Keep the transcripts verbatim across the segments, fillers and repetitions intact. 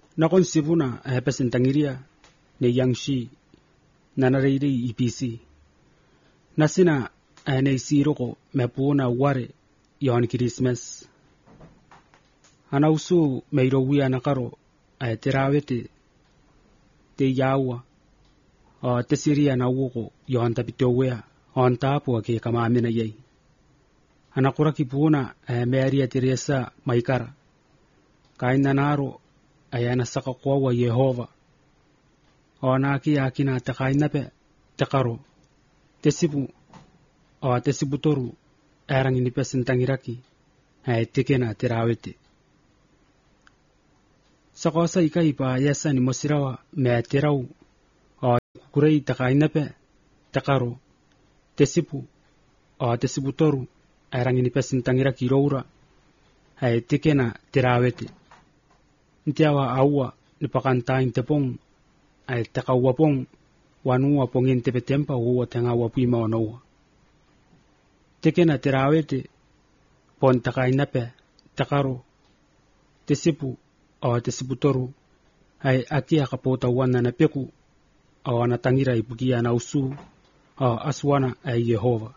nakon sibuna e pesentangiria ne yangshi nanareire I P C nasina ane siroko mepuna ware yon Christmas ana usu meiro wia nakaro e terawete te yawa o te siria na woko yon tapitowea on tapu ke kama amina yei ana kuraki puna e Maria Teresa maikara kaina naro ayana saka kwa Yehova ona ki akina ta kaina pe takaro tesibu o tesibu toru erang ini pesentangiraki ay tikena terawete sakosa ikai pa yasa ni mosirawa me terau o kurei ta kaina pe takaro tesibu o tesibu toru erang ini pesentangiraki roura ay tikena terawete ntiawa awa ni pakanta intepong ay takawapong wanua pongin tepetempa huwa tenga wapi maonowa tekena terawete pon takainape takaro tesipu o tesiputoru ay akia kapota wana na peku o anatangira ibukia na usu o aswana ay Yehova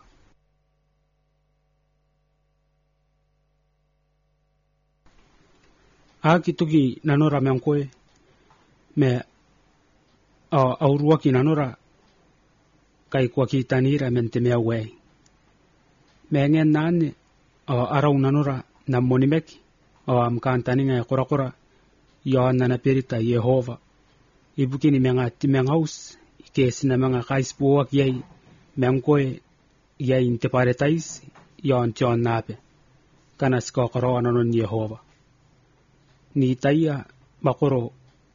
aki tuki nanora meankoe me o auruaki nanora kai kwa kitanira mentemea wei mengen nane o arau nanora na monimeki o amkantaninga korakora yo nana perita Yehova ibukini menga timengaus ikesi na menga kaispuak yei meankoe yei inteparetais yo antion nape kana skokoro nanon Yehova ni taia makoro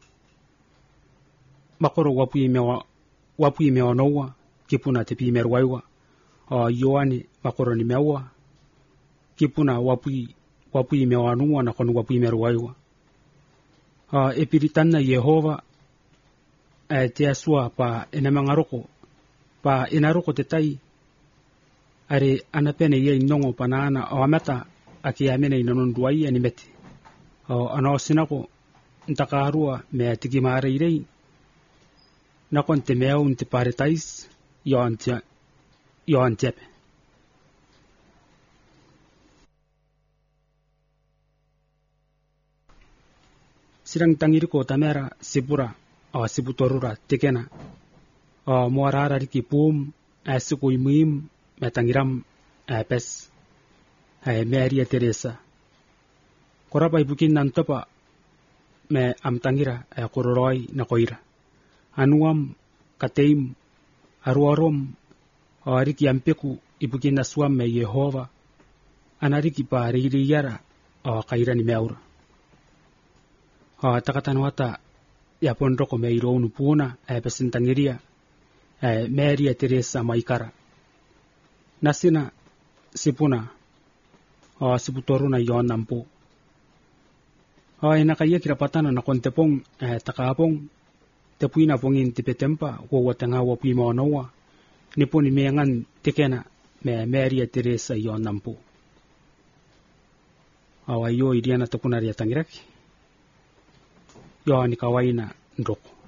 makoro wapi mewa wapi mewa noa kipuna tepi merwaiwa o yoani makoro ni mewa kipuna wapi wapi mewa nuwa na kon wapi merwaiwa a epiritanna Yehova e te asua pa enamangaroko pa enaroko te tai are anapene ye nongo panana o amata akiamene inanon duai animeti o ano sinako ntakarua me tikimare irei nakon te meo nte paretais yon tia yon tepe sirang tangiriko tamera sibura o sibutorura tekena o moarara riki pum asiku imim metangiram apes ay Maria Teresa korapa ibukin nantopa me amtangira ay kororoi na koira anuam kateim aruarom o ariki ampeku ibukin naswam me Yehova anariki pa reiriyara o kaira ni meaura o takatanwata ya pondroko me ironu puna ay pesentangiria ay Maria Teresa maikara nasina sipuna o sibutoruna yon nampo o inakaya kirapatana na kontepong eh, takapong tepuina pongin tipetempa wo tanga wo pimo noa nipuni mengan tikena me Maria Teresa yon nampo awayo idiana topuna ria tangiraki yo ni kawaina ndoko